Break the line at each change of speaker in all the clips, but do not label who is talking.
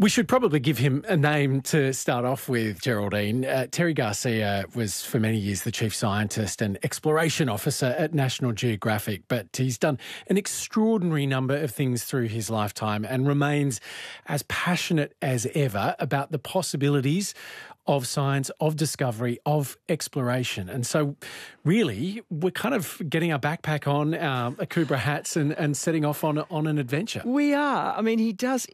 We should probably give him a name to start off with, Geraldine. Terry Garcia was for many years the chief scientist and exploration officer at National Geographic, but he's done an extraordinary number of things through his lifetime and remains as passionate as ever about the possibilities of science, of discovery, of exploration. And so really, we're kind of getting our backpack on, our Akubra hats and setting off on an adventure.
We are. I mean, he does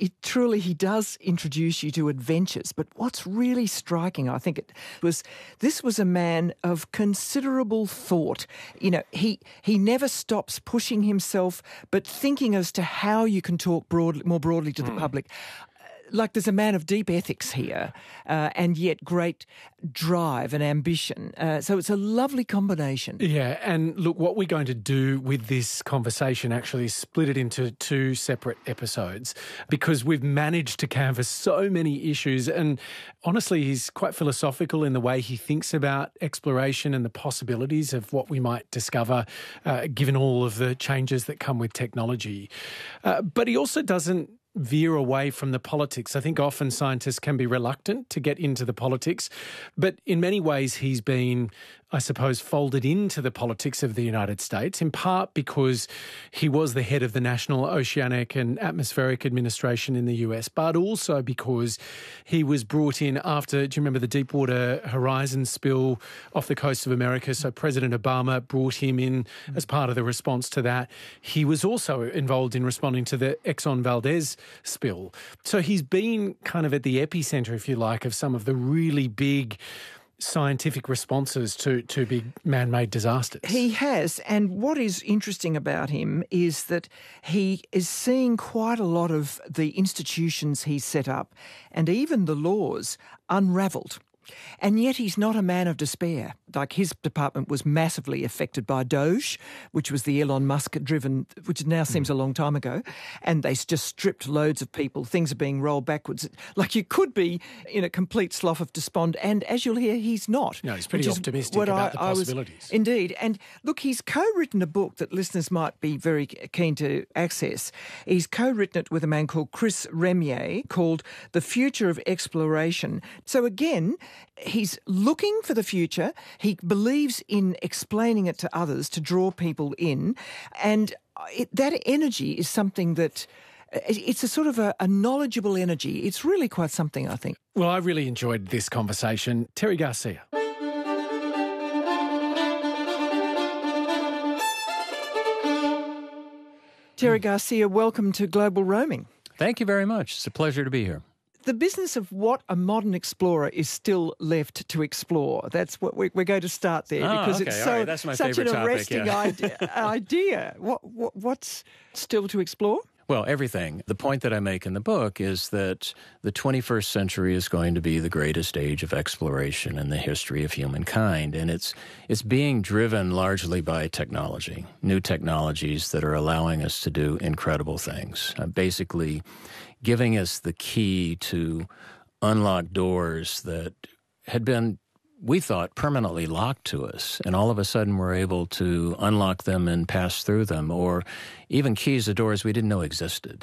introduce you to adventures. But what's really striking, I think, this was a man of considerable thought. You know, he never stops pushing himself, but thinking as to how you can talk more broadly to the public. Like there's a man of deep ethics here, and yet great drive and ambition. So it's a lovely combination.
Yeah, and look, what we're going to do with this conversation actually is split it into two separate episodes because we've managed to canvass so many issues, and honestly, he's quite philosophical in the way he thinks about exploration and the possibilities of what we might discover given all of the changes that come with technology. But he also doesn't veer away from the politics. I think often scientists can be reluctant to get into the politics, but in many ways he's been, I suppose, folded into the politics of the United States, in part because he was the head of the National Oceanic and Atmospheric Administration in the US, but also because he was brought in after, do you remember the Deepwater Horizon spill off the coast of America? So President Obama brought him in as part of the response to that. He was also involved in responding to the Exxon Valdez spill. So he's been kind of at the epicenter, if you like, of some of the really big scientific responses to big man-made disasters.
He has, and what is interesting about him is that he is seeing quite a lot of the institutions he set up and even the laws unravelled. And yet he's not a man of despair. Like his department was massively affected by Doge, which was the Elon Musk-driven, which now seems a long time ago, and they just stripped loads of people. Things are being rolled backwards. Like you could be in a complete slough of despond, and as you'll hear, he's not.
No, he's pretty optimistic about the possibilities.
Indeed. And look, he's co-written a book that listeners might be very keen to access. He's co-written it with a man called Chris Remier called The Future of Exploration. So again, he's looking for the future. He believes in explaining it to others to draw people in. And that energy is something that it's a sort of a knowledgeable energy. It's really quite something, I think.
Well, I really enjoyed this conversation. Terry Garcia.
Terry Garcia, welcome to Global Roaming.
Thank you very much. It's a pleasure to be here.
The business of what a modern explorer is still left to explore. That's what we're going to start there because it's so
That's my
such
favorite
an arresting
topic,
idea. What's still to explore?
Well, everything. The point that I make in the book is that the 21st century is going to be the greatest age of exploration in the history of humankind, and it's being driven largely by technology, new technologies that are allowing us to do incredible things, basically giving us the key to unlock doors that had been, we thought, permanently locked to us. And all of a sudden we're able to unlock them and pass through them, or even keys to doors we didn't know existed.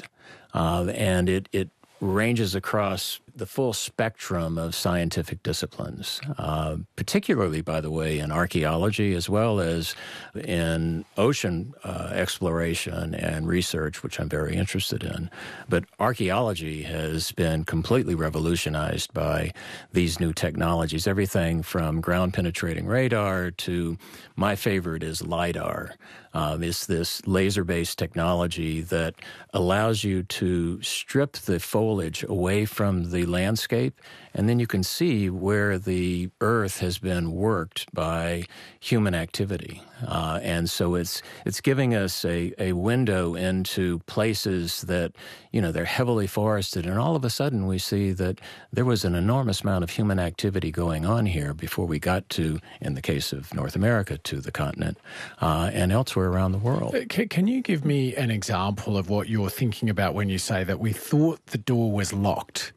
And it ranges across the full spectrum of scientific disciplines, particularly, by the way, in archaeology as well as in ocean exploration and research, which I'm very interested in. But archaeology has been completely revolutionized by these new technologies, everything from ground-penetrating radar to, my favorite is LIDAR. It's this laser-based technology that allows you to strip the foliage away from the landscape, and then you can see where the earth has been worked by human activity. And so it's giving us a window into places that, you know, they're heavily forested, and all of a sudden we see that there was an enormous amount of human activity going on here before we got to, in the case of North America, to the continent and elsewhere around the world.
Can you give me an example of what you're thinking about when you say that we thought the door was locked,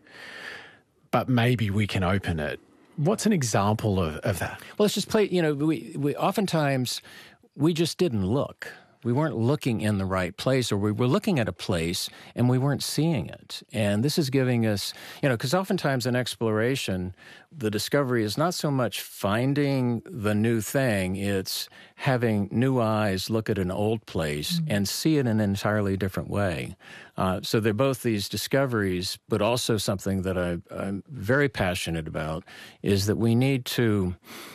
but maybe we can open it? What's an example of that?
Well, let's just play, you know, we oftentimes we just didn't look. We weren't looking in the right place, or we were looking at a place and we weren't seeing it. And this is giving us, because oftentimes in exploration, the discovery is not so much finding the new thing, it's having new eyes look at an old place and see it in an entirely different way. So they're both these discoveries, but also something that I'm very passionate about is that we need to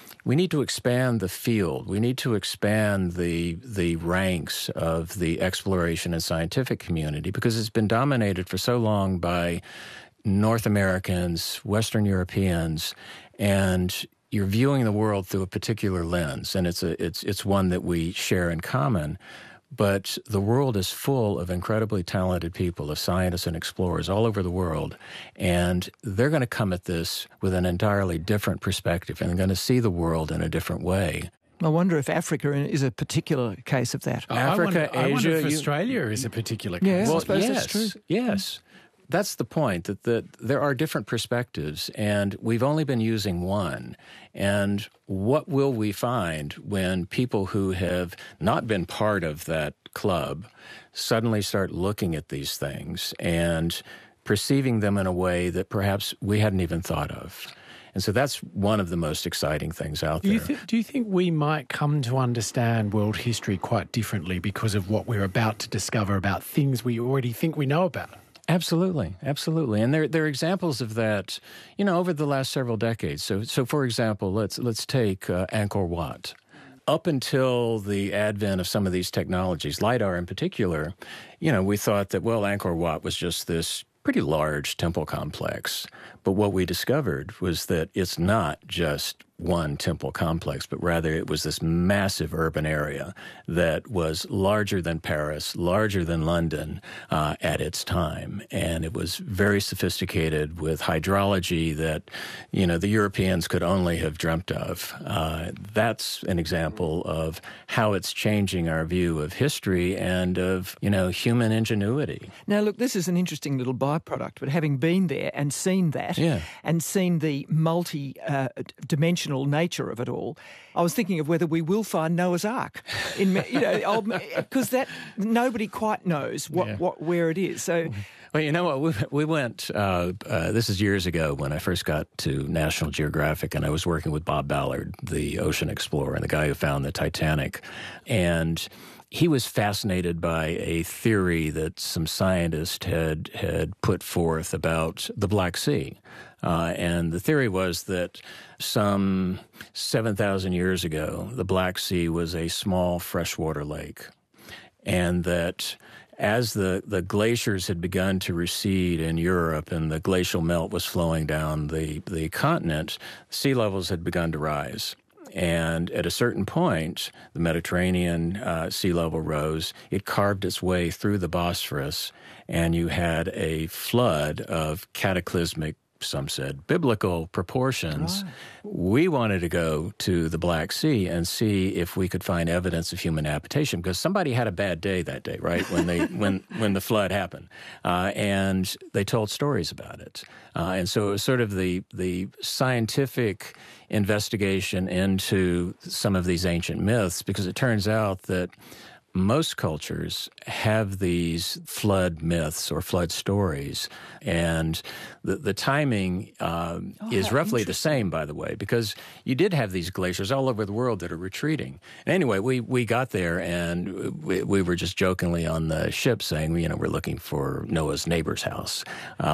expand the field. We need to expand the ranks of the exploration and scientific community because it's been dominated for so long by North Americans, Western Europeans, and you're viewing the world through a particular lens, and it's one that we share in common. But the world is full of incredibly talented people, of scientists and explorers all over the world, and they're going to come at this with an entirely different perspective, and they're going to see the world in a different way.
I wonder if Africa is a particular case of that.
Africa, Asia...
I wonder if Australia is a particular case.
Yeah,
well,
I suppose
yes,
that's true.
Yes. That's the point, that there are different perspectives, and we've only been using one. And what will we find when people who have not been part of that club suddenly start looking at these things and perceiving them in a way that perhaps we hadn't even thought of? And so that's one of the most exciting things out there.
Do you think we might come to understand world history quite differently because of what we're about to discover about things we already think we know about?
Absolutely, absolutely, and there are examples of that, over the last several decades. So for example, let's take Angkor Wat. Up until the advent of some of these technologies, LiDAR in particular, we thought that Angkor Wat was just this pretty large temple complex. But what we discovered was that it's not just one temple complex, but rather it was this massive urban area that was larger than Paris, larger than London at its time. And it was very sophisticated with hydrology that, the Europeans could only have dreamt of. That's an example of how it's changing our view of history and of, human ingenuity.
Now, look, this is an interesting little byproduct, but having been there and seen that and seen the multi-dimensional nature of it all, I was thinking of whether we will find Noah's Ark, because that nobody quite knows where it is. So,
well, you know what? We went. This is years ago when I first got to National Geographic, and I was working with Bob Ballard, the ocean explorer and the guy who found the Titanic, and he was fascinated by a theory that some scientists had put forth about the Black Sea. And the theory was that some 7,000 years ago, the Black Sea was a small freshwater lake, and that as the glaciers had begun to recede in Europe and the glacial melt was flowing down the continent, sea levels had begun to rise. And at a certain point, the Mediterranean sea level rose. It carved its way through the Bosphorus, and you had a flood of cataclysmic, some said, biblical proportions. Right. We wanted to go to the Black Sea and see if we could find evidence of human habitation, because somebody had a bad day that day, right, when they when the flood happened, and they told stories about it. And so it was sort of the scientific investigation into some of these ancient myths, because it turns out that most cultures have these flood myths or flood stories, and the timing is roughly the same, by the way, because you did have these glaciers all over the world that are retreating. And anyway, we got there, and we were just jokingly on the ship saying, we're looking for Noah's neighbor's house.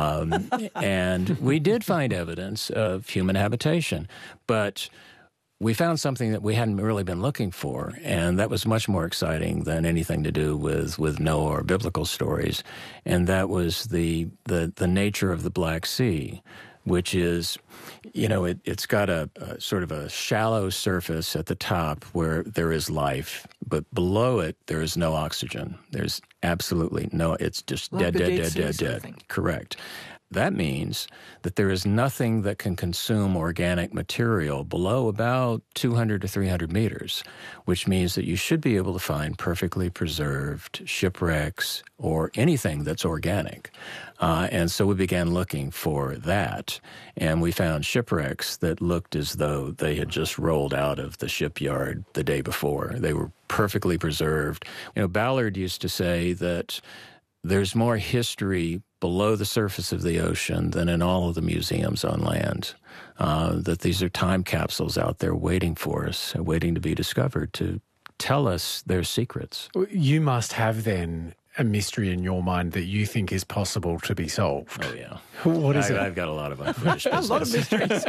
And we did find evidence of human habitation, but we found something that we hadn't really been looking for, and that was much more exciting than anything to do with Noah or biblical stories, and that was the nature of the Black Sea, which is, it's got a sort of a shallow surface at the top where there is life, but below it there is no oxygen. There's absolutely no, it's just
like
dead. Correct. That means that there is nothing that can consume organic material below about 200 to 300 meters, which means that you should be able to find perfectly preserved shipwrecks or anything that's organic. And so we began looking for that, and we found shipwrecks that looked as though they had just rolled out of the shipyard the day before. They were perfectly preserved. Ballard used to say that there's more history below the surface of the ocean than in all of the museums on land, that these are time capsules out there waiting for us, waiting to be discovered, to tell us their secrets.
You must have, then, a mystery in your mind that you think is possible to be solved.
Oh, yeah.
What is it?
I've got a lot of unfinished business.
A lot of mysteries.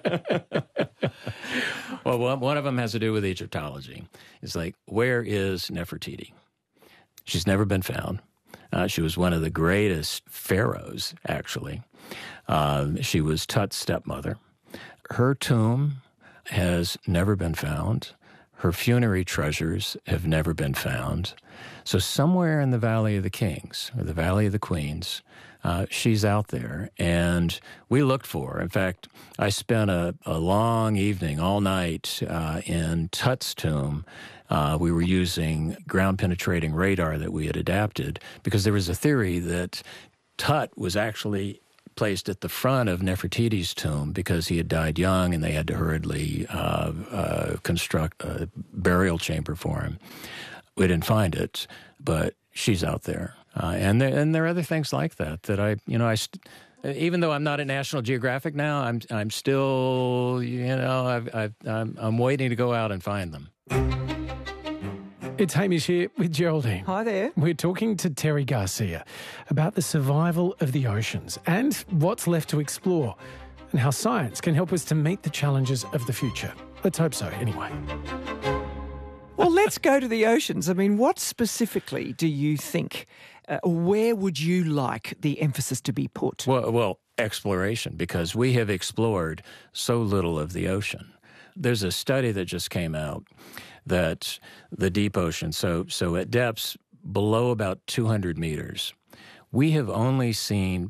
Well, one of them has to do with Egyptology. It's like, where is Nefertiti? She's never been found. She was one of the greatest pharaohs, actually. She was Tut's stepmother. Her tomb has never been found. Her funerary treasures have never been found. So somewhere in the Valley of the Kings, or the Valley of the Queens, she's out there, and we looked for her. In fact, I spent a long evening, all night, in Tut's tomb. We were using ground-penetrating radar that we had adapted because there was a theory that Tut was actually placed at the front of Nefertiti's tomb because he had died young and they had to hurriedly construct a burial chamber for him. We didn't find it, but she's out there. And there are other things like that even though I'm not at National Geographic now, I'm still, I'm waiting to go out and find them.
It's Hamish here with Geraldine.
Hi there.
We're talking to Terry Garcia about the survival of the oceans and what's left to explore, and how science can help us to meet the challenges of the future. Let's hope so, anyway.
Well, let's go to the oceans. I mean, what specifically do you think, where would you like the emphasis to be put?
Well, exploration, because we have explored so little of the ocean. There's a study that just came out that the deep ocean, so at depths below about 200 meters, we have only seen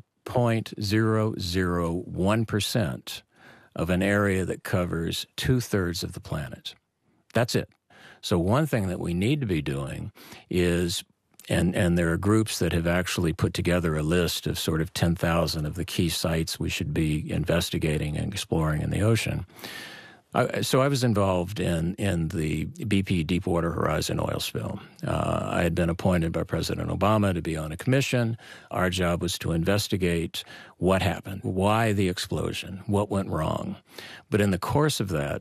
0.001% of an area that covers 2/3 of the planet. That's it. So one thing that we need to be doing is, and there are groups that have actually put together a list of sort of 10,000 of the key sites we should be investigating and exploring in the ocean. So I was involved in the BP Deepwater Horizon oil spill. I had been appointed by President Obama to be on a commission. Our job was to investigate what happened, why the explosion, what went wrong. But in the course of that,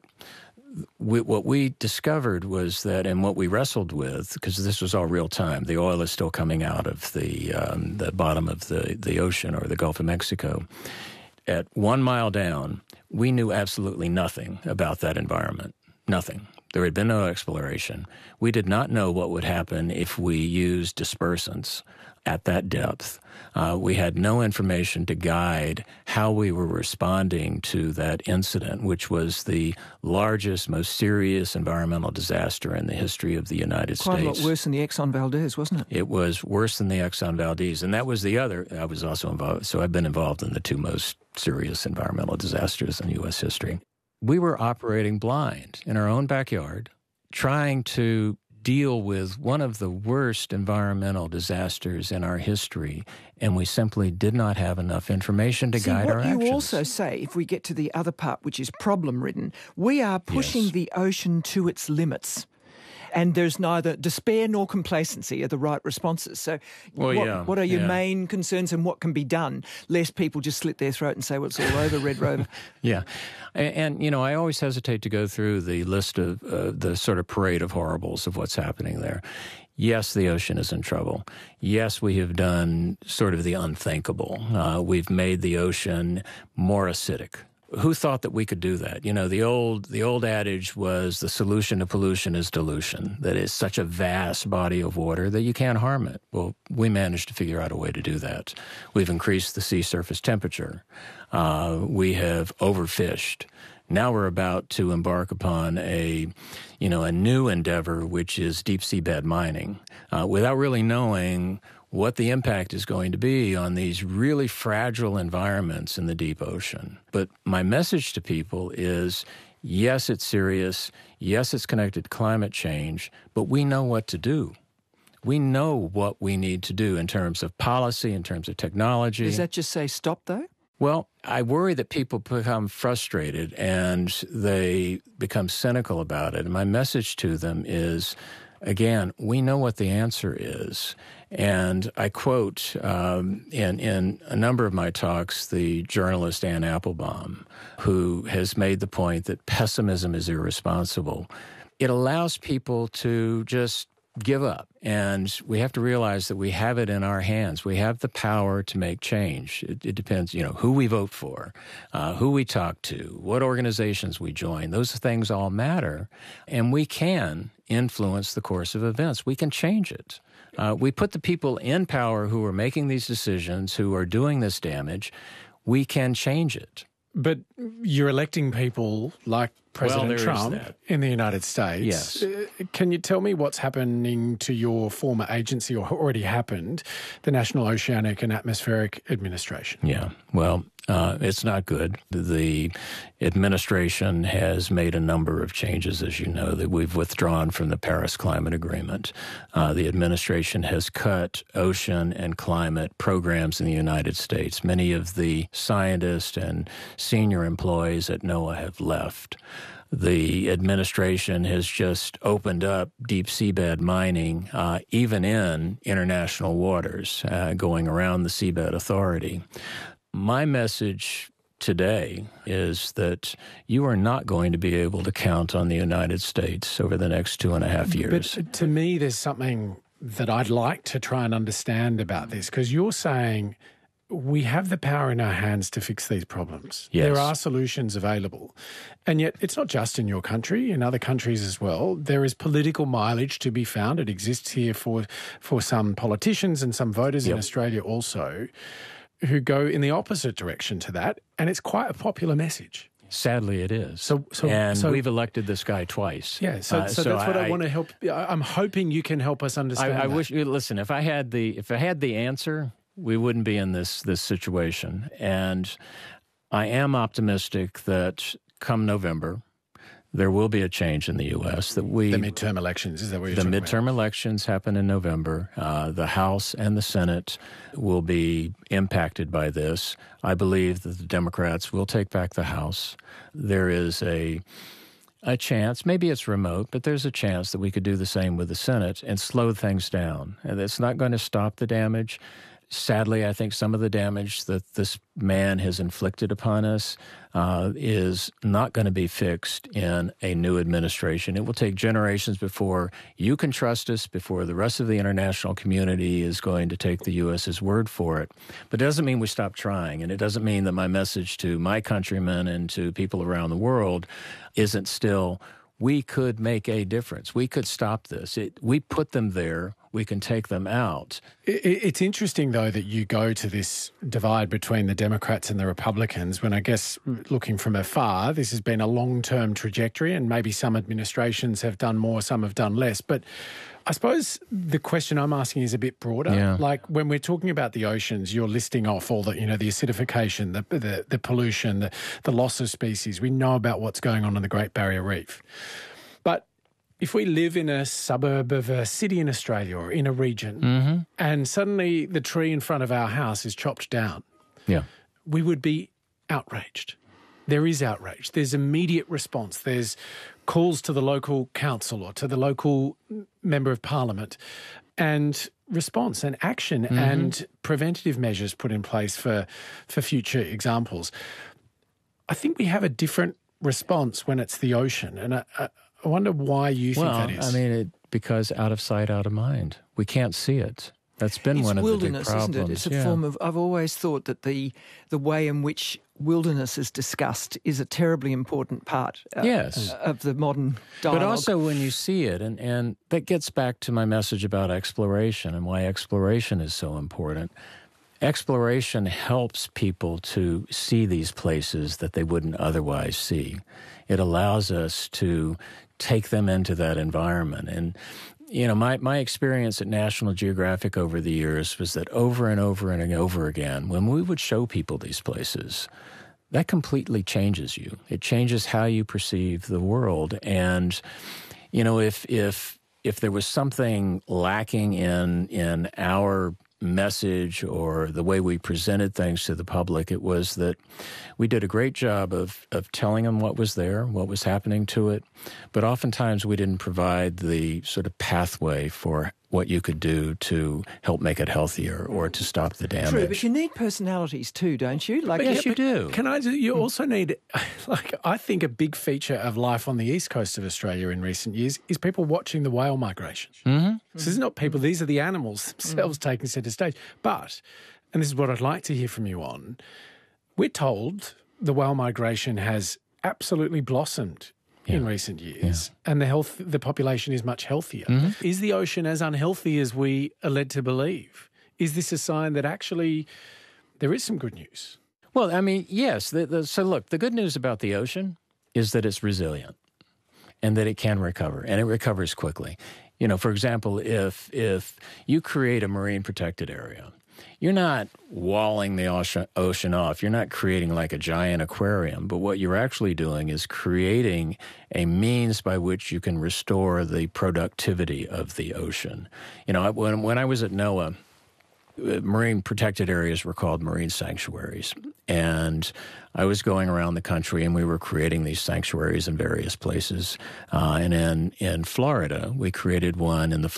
what we discovered was that, and what we wrestled with, because this was all real time, the oil is still coming out of the bottom of the ocean or the Gulf of Mexico. At 1 mile down, we knew absolutely nothing about that environment. Nothing. There had been no exploration. We did not know what would happen if we used dispersants at that depth. We had no information to guide how we were responding to that incident, which was the largest, most serious environmental disaster in the history of the United States.
Quite a lot worse than the Exxon Valdez, wasn't it?
It was worse than the Exxon Valdez, and that was the other. I was also involved, so I've been involved in the two most serious environmental disasters in U.S. history. We were operating blind in our own backyard, trying to deal with one of the worst environmental disasters in our history, and we simply did not have enough information to guide our actions.
You also say, if we get to the other part, which is problem-ridden, we are pushing the ocean to its limits. And there's neither despair nor complacency are the right responses. So what are your main concerns and what can be done, lest people just slit their throat and say, well, it's all over, Red Rover?
Yeah. And, I always hesitate to go through the list of the sort of parade of horribles of what's happening there. Yes, the ocean is in trouble. Yes, we have done sort of the unthinkable. We've made the ocean more acidic. Who thought that we could do that? The old adage was the solution to pollution is dilution, that is such a vast body of water that you can't harm it. Well, we managed to figure out a way to do that. We've increased the sea surface temperature. We have overfished. Now we're about to embark upon a new endeavor, which is deep seabed mining, without really knowing what the impact is going to be on these really fragile environments in the deep ocean. But my message to people is, yes, it's serious. Yes, it's connected to climate change, but we know what to do. We know what we need to do in terms of policy, in terms of technology.
Does that just say stop, though?
Well, I worry that people become frustrated and they become cynical about it. And my message to them is, again, we know what the answer is. And I quote in a number of my talks the journalist Anne Applebaum, who has made the point that pessimism is irresponsible. It allows people to just give up. And we have to realize that we have it in our hands. We have the power to make change. It depends, who we vote for, who we talk to, what organizations we join. Those things all matter. And we can influence the course of events. We can change it. We put the people in power who are making these decisions, who are doing this damage. We can change it.
But you're electing people like President Trump in the United States.
Yes.
Can you tell me what's happening to your former agency, or already happened, the National Oceanic and Atmospheric Administration?
Yeah. Well, it's not good. The administration has made a number of changes, as you know, that we've withdrawn from the Paris Climate Agreement. The administration has cut ocean and climate programs in the United States. Many of the scientists and senior employees at NOAA have left. The administration has just opened up deep seabed mining, even in international waters, going around the Seabed Authority. My message today is that you are not going to be able to count on the United States over the next 2.5 years.
But to me, there's something that I'd like to try and understand about this, because you're saying we have the power in our hands to fix these problems.
Yes.
There are solutions available. And yet it's not just in your country, in other countries as well. There is political mileage to be found. It exists here for some politicians and some voters in Australia also, who go in the opposite direction to that. And it's quite a popular message.
Sadly, it is. So we've elected this guy twice.
Yeah, so that's what I want to help. I'm hoping you can help us understand.
I wish. Listen, if I had the answer, we wouldn't be in this situation. And I am optimistic that come November, there will be a change in the U.S. The
midterm elections, is that what you're talking about? The
midterm elections happen in November. The House and the Senate will be impacted by this. I believe that the Democrats will take back the House. There is a chance, maybe it's remote, but there's a chance that we could do the same with the Senate and slow things down. And it's not going to stop the damage. Sadly, I think some of the damage that this man has inflicted upon us is not going to be fixed in a new administration. It will take generations before you can trust us, before the rest of the international community is going to take the U.S.'s word for it. But it doesn't mean we stop trying, and it doesn't mean that my message to my countrymen and to people around the world isn't still, we could make a difference. We could stop this. We put them there. We can take them out.
It's interesting, though, that you go to this divide between the Democrats and the Republicans when, I guess, looking from afar, this has been a long-term trajectory, and maybe some administrations have done more, some have done less. But I suppose the question I'm asking is a bit broader.
Yeah.
Like when we're talking about the oceans, you're listing off all the, the acidification, the pollution, the loss of species. We know about what's going on in the Great Barrier Reef. But if we live in a suburb of a city in Australia or in a region, and suddenly the tree in front of our house is chopped down, we would be outraged. There is outrage. There's immediate response. There's calls to the local council or to the local member of parliament, and response and action and preventative measures put in place for future examples. I think we have a different response when it's the ocean, and I wonder why you think that is.
I mean, because out of sight, out of mind. We can't see it. That's been one of the big problems.
It's wilderness, isn't it? It's a form of. I've always thought that the way in which wilderness is discussed is a terribly important part of the modern dialogue.
But also when you see it, and that gets back to my message about exploration and why exploration is so important. Exploration helps people to see these places that they wouldn't otherwise see. It allows us to take them into that environment. And my experience at National Geographic over the years was that over and over and over again, when we would show people these places, that completely changes you. It changes how you perceive the world. And, if there was something lacking in our message or the way we presented things to the public, it was that we did a great job of telling them what was there, what was happening to it, but oftentimes we didn't provide the sort of pathway for what you could do to help make it healthier or to stop the damage.
True, but you need personalities too, don't you?
Yes, you do.
You also need, I think a big feature of life on the east coast of Australia in recent years is people watching the whale migration.
Mm-hmm.
So this is not people, these are the animals themselves taking centre stage. But, and this is what I'd like to hear from you on, we're told the whale migration has absolutely blossomed in recent years, and the population is much healthier. Mm-hmm. Is the ocean as unhealthy as we are led to believe? Is this a sign that actually there is some good news?
Well, yes. So look, the good news about the ocean is that it's resilient and that it can recover, and it recovers quickly. For example, if you create a marine protected area, you're not walling the ocean off. You're not creating like a giant aquarium. But what you're actually doing is creating a means by which you can restore the productivity of the ocean. When I was at NOAA, marine protected areas were called marine sanctuaries. And I was going around the country and we were creating these sanctuaries in various places. And in Florida, we created one in the